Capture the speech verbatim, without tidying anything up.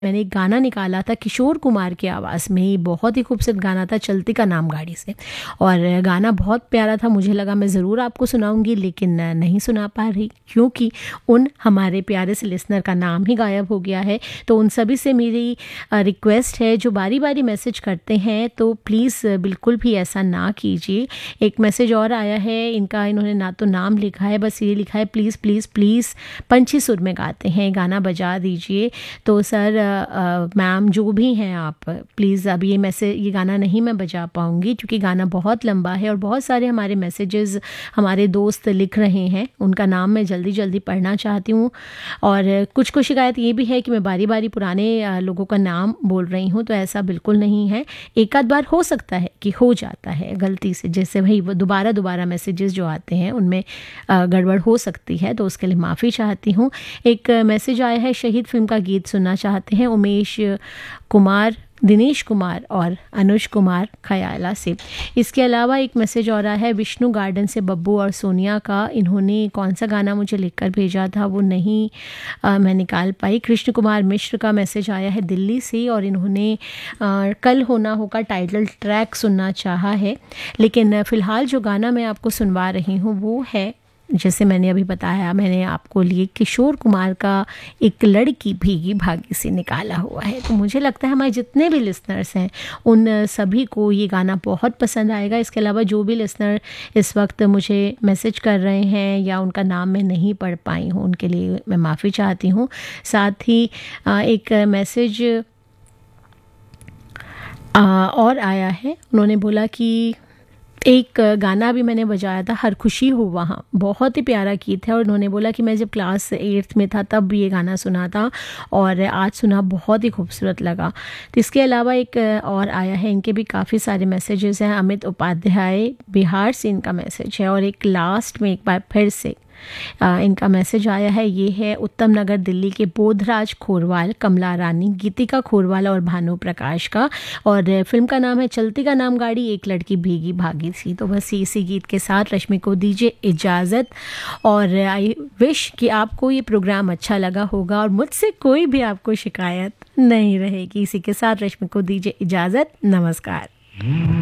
मैंने एक गाना निकाला था किशोर कुमार की आवाज़ में, ये बहुत ही खूबसूरत गाना था चलती का नाम गाड़ी से, और गाना बहुत प्यारा था। मुझे लगा मैं ज़रूर आपको सुनाऊंगी, लेकिन नहीं सुना पा रही क्योंकि उन हमारे प्यारे से लिसनर का नाम ही गायब हो गया है। तो उन सभी से मेरी रिक्वेस्ट है जो बारी बारी मैसेज करते हैं, तो प्लीज़ बिल्कुल भी ऐसा ना कीजिए। एक मैसेज और आया है, इनका इन्होंने ना तो नाम लिखा है, बस ये लिखा है प्लीज़ प्लीज़ प्लीज़ पंछी सुर में गाते हैं, गाना बजा दीजिए। तो सर मैम जो भी हैं आप, प्लीज़ अब ये मैसेज ये गाना नहीं मैं बजा पाऊँगी क्योंकि गाना बहुत लंबा है और बहुत सारे हमारे मैसेजेस हमारे दोस्त लिख रहे हैं, उनका नाम मैं जल्दी जल्दी पढ़ना चाहती हूँ। और कुछ को शिकायत ये भी है कि मैं बारी बारी पुराने लोगों का नाम बोल रही हूँ, तो ऐसा बिल्कुल नहीं है। एक आध बार हो सकता है कि हो जाता है गलती से, जैसे भाई दोबारा दोबारा मैसेजेस जो आते हैं उनमें गड़बड़ हो सकती है, तो उसके लिए माफ़ी चाहती हूँ। एक मैसेज आया है, शहीद फिल्म का गीत सुनना चाहते हैं उमेश कुमार, दिनेश कुमार और अनुज कुमार खयाला से। इसके अलावा एक मैसेज और आया है विष्णु गार्डन से बब्बू और सोनिया का। इन्होंने कौन सा गाना मुझे लिखकर भेजा था वो नहीं आ, मैं निकाल पाई। कृष्ण कुमार मिश्र का मैसेज आया है दिल्ली से, और इन्होंने आ, कल होना होगा टाइटल ट्रैक सुनना चाहा है। लेकिन फ़िलहाल जो गाना मैं आपको सुनवा रही हूँ वो है, जैसे मैंने अभी बताया, मैंने आपको लिए किशोर कुमार का एक लड़की भीगी भागी से निकाला हुआ है। तो मुझे लगता है हमारे जितने भी लिसनर्स हैं उन सभी को ये गाना बहुत पसंद आएगा। इसके अलावा जो भी लिसनर इस वक्त मुझे मैसेज कर रहे हैं या उनका नाम मैं नहीं पढ़ पाई हूँ, उनके लिए मैं माफ़ी चाहती हूँ। साथ ही एक मैसेज और आया है, उन्होंने बोला कि एक गाना भी मैंने बजाया था, हर खुशी हो वहाँ, बहुत ही प्यारा गीत है, और उन्होंने बोला कि मैं जब क्लास एट्थ में था तब ये गाना सुना था और आज सुना, बहुत ही खूबसूरत लगा। तो इसके अलावा एक और आया है, इनके भी काफ़ी सारे मैसेजेस हैं। अमित उपाध्याय बिहार से इनका मैसेज है, और एक लास्ट में एक बार फिर से आ, इनका मैसेज आया है, ये है उत्तम नगर दिल्ली के बोधराज खोरवाल, कमला रानी, गीतिका खोरवाल और भानु प्रकाश का, और फिल्म का नाम है चलती का नाम गाड़ी, एक लड़की भीगी भागी थी। तो बस इसी गीत के साथ रश्मि को दीजिए इजाज़त, और आई विश कि आपको ये प्रोग्राम अच्छा लगा होगा और मुझसे कोई भी आपको शिकायत नहीं रहेगी। इसी के साथ रश्मि को दीजिए इजाज़त, नमस्कार।